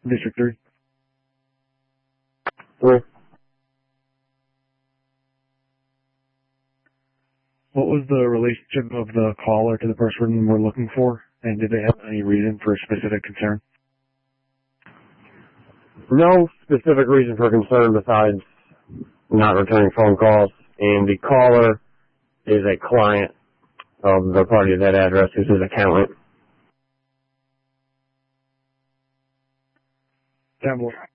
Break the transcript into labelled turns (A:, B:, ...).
A: District 3.
B: What
A: was the relationship of the caller to the person we're looking for? And did they have any reason for a specific concern?
B: No specific reason for concern besides not returning phone calls, and the caller is a client of the party at that address who's his accountant.
A: Temple.